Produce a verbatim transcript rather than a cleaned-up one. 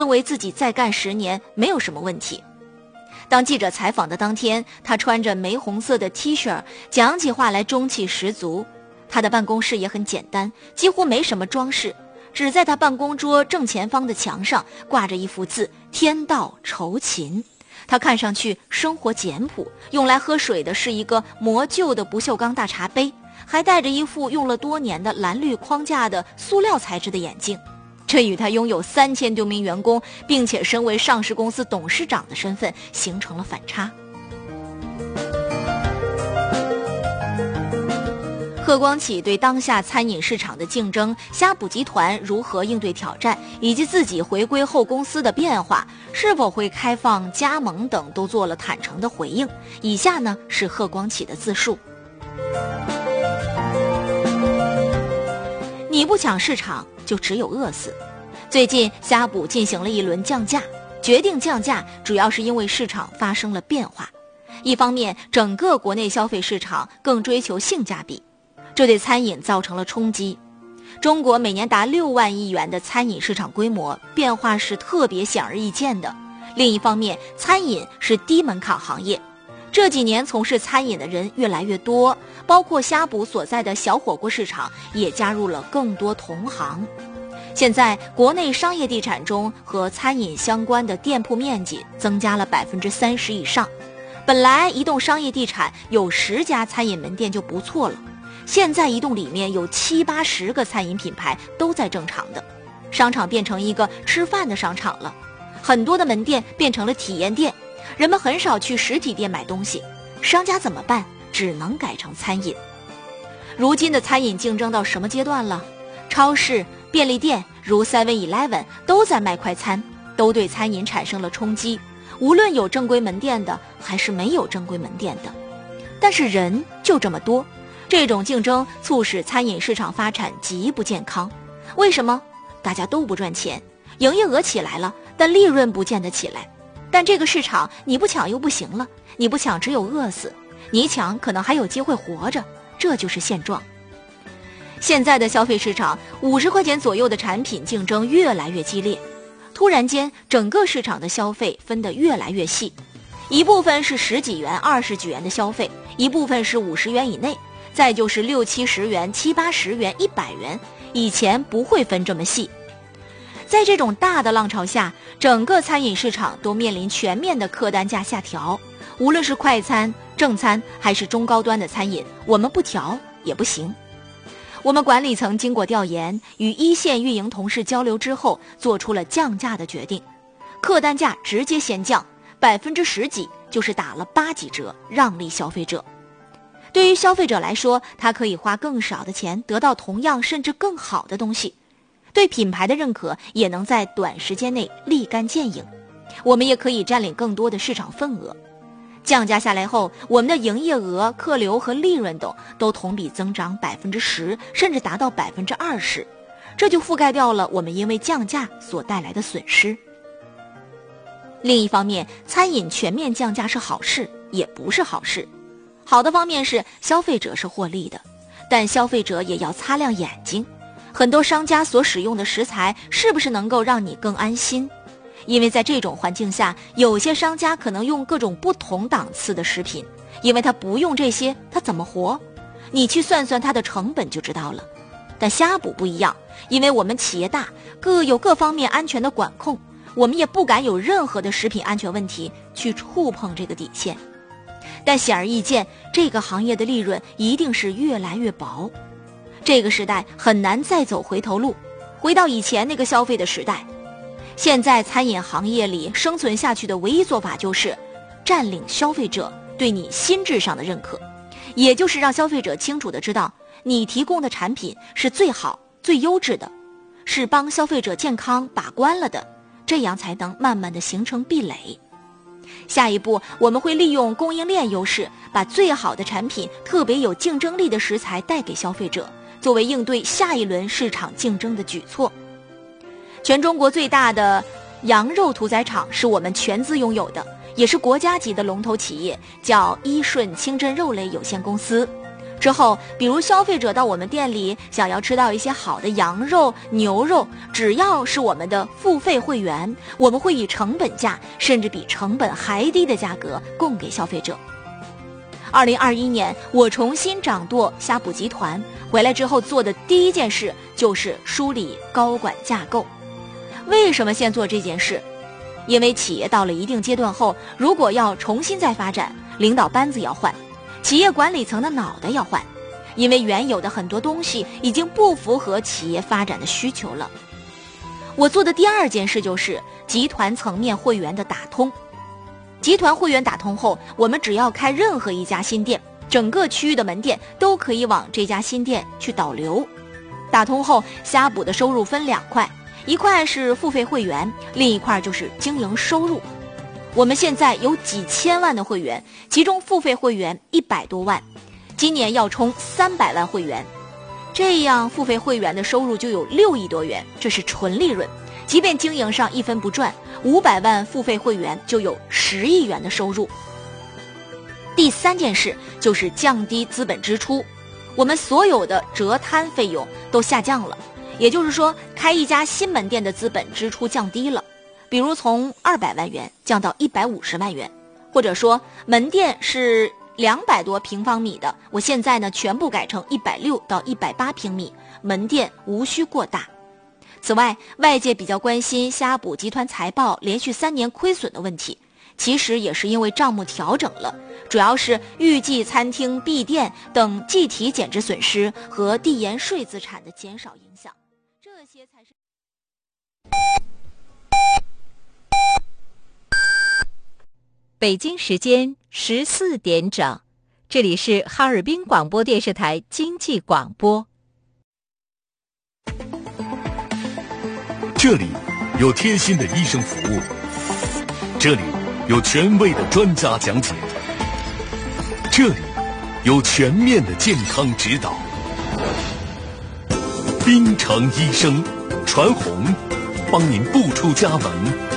认为自己再干十年没有什么问题。当记者采访的当天，他穿着玫红色的 T 恤，讲起话来中气十足。他的办公室也很简单，几乎没什么装饰，只在他办公桌正前方的墙上挂着一幅字“天道酬勤”。他看上去生活简朴，用来喝水的是一个磨旧的不锈钢大茶杯，还戴着一副用了多年的蓝绿框架的塑料材质的眼镜。这与他拥有三千多名员工，并且身为上市公司董事长的身份形成了反差。贺光启对当下餐饮市场的竞争、呷哺集团如何应对挑战，以及自己回归后公司的变化，是否会开放加盟等，都做了坦诚的回应。以下呢是贺光启的自述：你不抢市场，就只有饿死。最近呷哺进行了一轮降价，决定降价主要是因为市场发生了变化。一方面，整个国内消费市场更追求性价比，这对餐饮造成了冲击。中国每年达六万亿元的餐饮市场规模，变化是特别显而易见的。另一方面，餐饮是低门槛行业，这几年从事餐饮的人越来越多，包括呷哺所在的小火锅市场也加入了更多同行。现在国内商业地产中和餐饮相关的店铺面积增加了百分之三十以上。本来一栋商业地产有十家餐饮门店就不错了，现在一栋里面有七八十个餐饮品牌都在正常的，商场变成一个吃饭的商场了，很多的门店变成了体验店，人们很少去实体店买东西，商家怎么办？只能改成餐饮。如今的餐饮竞争到什么阶段了？超市、便利店如 seven eleven 都在卖快餐，都对餐饮产生了冲击，无论有正规门店的还是没有正规门店的。但是人就这么多，这种竞争促使餐饮市场发展极不健康。为什么？大家都不赚钱，营业额起来了，但利润不见得起来。但这个市场你不抢又不行了，你不抢只有饿死，你抢可能还有机会活着，这就是现状。现在的消费市场，五十块钱左右的产品竞争越来越激烈，突然间整个市场的消费分得越来越细，一部分是十几元、二十几元的消费，一部分是五十元以内，再就是六七十元、七八十元、一百元，以前不会分这么细。在这种大的浪潮下，整个餐饮市场都面临全面的客单价下调，无论是快餐、正餐还是中高端的餐饮，我们不调也不行。我们管理层经过调研，与一线运营同事交流之后，做出了降价的决定，客单价直接先降百分之十几，就是打了八几折，让利消费者。对于消费者来说，他可以花更少的钱得到同样甚至更好的东西，对品牌的认可也能在短时间内立竿见影，我们也可以占领更多的市场份额。降价下来后，我们的营业额、客流和利润等都同比增长百分之十，甚至达到百分之二十，这就覆盖掉了我们因为降价所带来的损失。另一方面，餐饮全面降价是好事，也不是好事。好的方面是消费者是获利的，但消费者也要擦亮眼睛，很多商家所使用的食材是不是能够让你更安心？因为在这种环境下，有些商家可能用各种不同档次的食品，因为他不用这些，他怎么活？你去算算它的成本就知道了。但呷哺不一样，因为我们企业大，各有各方面安全的管控，我们也不敢有任何的食品安全问题去触碰这个底线。但显而易见，这个行业的利润一定是越来越薄。这个时代很难再走回头路，回到以前那个消费的时代。现在餐饮行业里生存下去的唯一做法就是占领消费者对你心智上的认可，也就是让消费者清楚地知道你提供的产品是最好最优质的，是帮消费者健康把关了的，这样才能慢慢地形成壁垒。下一步我们会利用供应链优势，把最好的产品、特别有竞争力的食材带给消费者，作为应对下一轮市场竞争的举措。全中国最大的羊肉屠宰场是我们全资拥有的，也是国家级的龙头企业，叫伊顺清真肉类有限公司。 之后，比如消费者到我们店里想要吃到一些好的羊肉、牛肉，只要是我们的付费会员，我们会以成本价，甚至比成本还低的价格供给消费者。二零二一年，我重新掌舵呷哺集团，回来之后做的第一件事就是梳理高管架构。为什么先做这件事？因为企业到了一定阶段后，如果要重新再发展，领导班子要换，企业管理层的脑袋要换，因为原有的很多东西已经不符合企业发展的需求了。我做的第二件事就是集团层面会员的打通。集团会员打通后，我们只要开任何一家新店，整个区域的门店都可以往这家新店去导流。打通后，呷哺的收入分两块，一块是付费会员，另一块就是经营收入。我们现在有几千万的会员，其中付费会员一百多万，今年要冲三百万会员，这样付费会员的收入就有六亿多元，这是纯利润。即便经营上一分不赚，五百万付费会员就有十亿元的收入。第三件事就是降低资本支出，我们所有的折摊费用都下降了，也就是说，开一家新门店的资本支出降低了。比如从二百万元降到一百五十万元，或者说门店是两百多平方米的，我现在呢全部改成一百六到一百八平米，门店无需过大。此外，外界比较关心呷哺集团财报连续三年亏损的问题，其实也是因为账目调整了，主要是预计餐厅闭店等计提减值损失和递延税资产的减少影响，这些才是。 北京时间十四点整，这里是哈尔滨广播电视台经济广播。 这里有贴心的医生服务，这里有权威的专家讲解，这里有全面的健康指导。滨城医生，传红，帮您不出家门